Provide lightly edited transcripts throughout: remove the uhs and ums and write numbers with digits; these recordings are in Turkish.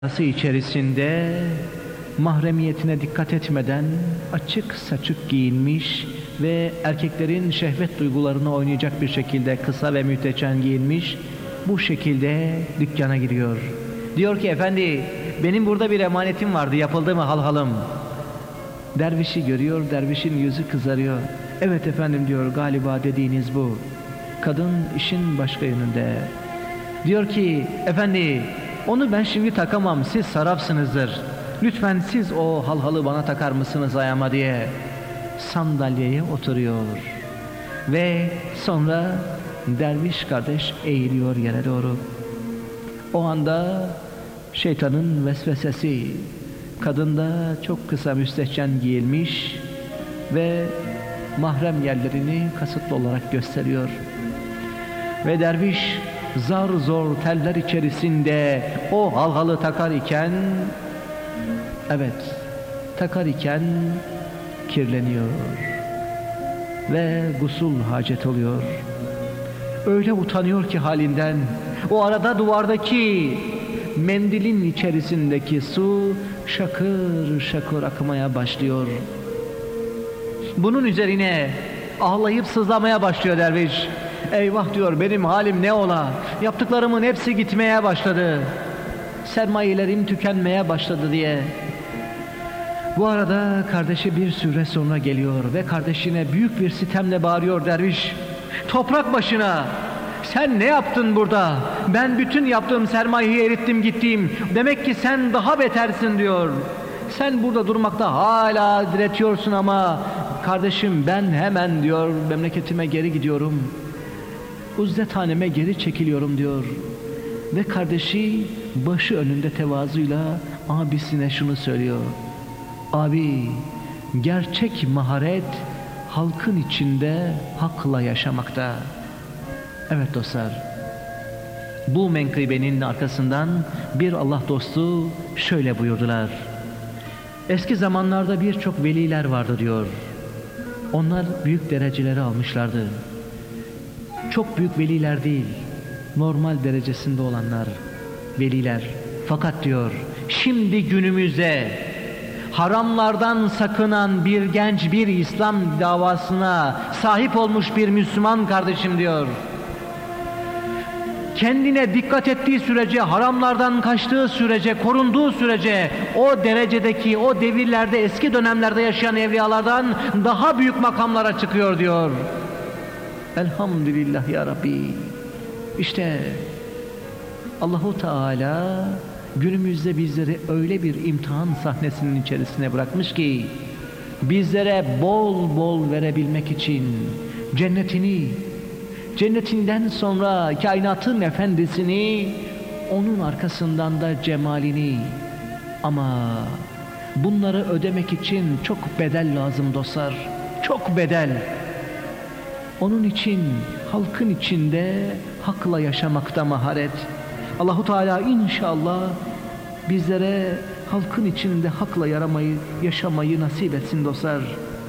içerisinde mahremiyetine dikkat etmeden açık saçık giyinmiş ve erkeklerin şehvet duygularını oynayacak bir şekilde kısa ve müteçen giyinmiş, bu şekilde dükkana giriyor. Diyor ki, efendi benim burada bir emanetim vardı, yapıldı mı halhalım? Dervişi görüyor, dervişin yüzü kızarıyor. Evet efendim diyor, galiba dediğiniz bu. Kadın işin başka yönünde. Diyor ki, efendi onu ben şimdi takamam, siz sarapsınızdır. Lütfen siz o halhalı bana takar mısınız ayağıma diye sandalyeye oturuyor. Ve sonra derviş kardeş eğiliyor yere doğru. O anda şeytanın vesvesesi, kadında çok kısa müstehcen giyilmiş ve mahrem yerlerini kasıtlı olarak gösteriyor. Ve derviş zar zor teller içerisinde o halhalı takar iken, evet takar iken kirleniyor ve gusül hacet oluyor. Öyle utanıyor ki halinden. O arada duvardaki mendilin içerisindeki su şakır şakır akmaya başlıyor. Bunun üzerine ağlayıp sızlamaya başlıyor derviş. Eyvah diyor, benim halim ne ola? Yaptıklarımın hepsi gitmeye başladı. Sermayelerim tükenmeye başladı diye. Bu arada kardeşi bir süre sonra geliyor ve kardeşine büyük bir sitemle bağırıyor derviş. Toprak başına! Sen ne yaptın burada? Ben bütün yaptığım sermayeyi erittim gittim. Demek ki sen daha betersin diyor. Sen burada durmakta hala diretiyorsun ama kardeşim ben hemen diyor memleketime geri gidiyorum. Uzzethaneme geri çekiliyorum diyor. Ve kardeşi başı önünde tevazuyla abisine şunu söylüyor. Abi, gerçek maharet halkın içinde hakla yaşamakta. Evet dostlar, bu menkıbenin arkasından bir Allah dostu şöyle buyurdular. Eski zamanlarda birçok veliler vardı diyor. Onlar büyük dereceleri almışlardı. Çok büyük veliler değil, normal derecesinde olanlar veliler. Fakat diyor, şimdi günümüzde haramlardan sakınan bir genç, bir İslam davasına sahip olmuş bir Müslüman kardeşim diyor, kendine dikkat ettiği sürece, haramlardan kaçtığı sürece, korunduğu sürece o derecedeki, o devirlerde, eski dönemlerde yaşayan evliyalardan daha büyük makamlara çıkıyor diyor. Elhamdülillah ya Rabbi. İşte Allahu Teala günümüzde bizleri öyle bir imtihan sahnesinin içerisine bırakmış ki bizlere bol bol verebilmek için cennetini, cennetinden sonra kainatın efendisini, onun arkasından da cemalini. Ama bunları ödemek için çok bedel lazım dostlar, çok bedel. Onun için halkın içinde hakla yaşamakta maharet. Allahu Teala inşallah bizlere halkın içinde hakla yaşamayı nasip etsin dostlar.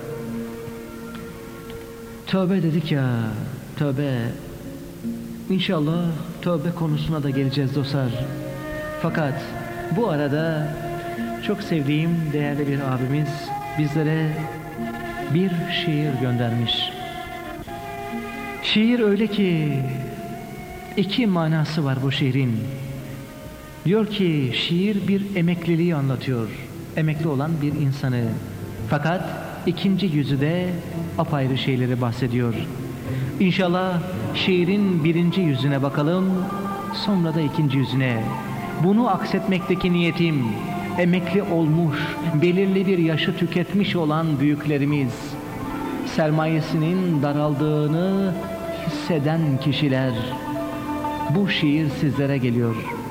Tövbe dedik ya, tövbe. İnşallah tövbe konusuna da geleceğiz dostlar. Fakat bu arada çok sevdiğim değerli bir abimiz bizlere bir şiir göndermiş. Şiir öyle ki iki manası var bu şiirin. Diyor ki şiir bir emekliliği anlatıyor. Emekli olan bir insanı. Fakat ikinci yüzü de apayrı şeyleri bahsediyor. İnşallah şiirin birinci yüzüne bakalım, sonra da ikinci yüzüne. Bunu aksetmekteki niyetim, emekli olmuş, belirli bir yaşı tüketmiş olan büyüklerimiz, sermayesinin daraldığını hisseden kişiler, bu şiir sizlere geliyor.